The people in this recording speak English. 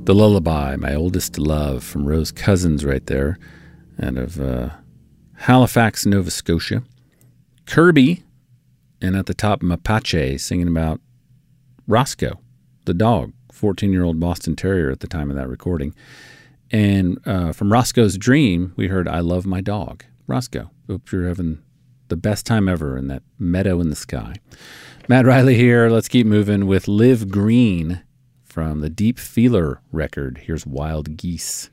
The Lullaby, My Oldest Love, from Rose Cousins right there, out of Halifax, Nova Scotia. Kirby, and at the top, Mapache, singing about Roscoe, the dog, 14-year-old Boston Terrier at the time of that recording. And from Roscoe's Dream, we heard I Love My Dog. Roscoe, hope you're having the best time ever in that meadow in the sky. Matt Riley here. Let's keep moving with Liv Green from the Deep Feeler record. Here's Wild Geese.